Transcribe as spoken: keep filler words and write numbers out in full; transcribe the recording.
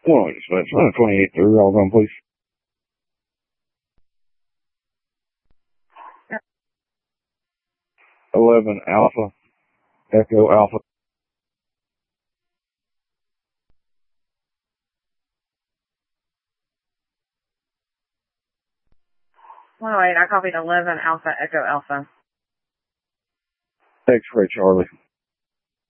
One eight dispatch, one twenty-eight through, all done, please. eleven Alpha, Echo Alpha. one oh eight, I copied eleven Alpha, Echo Alpha. X-ray Charlie.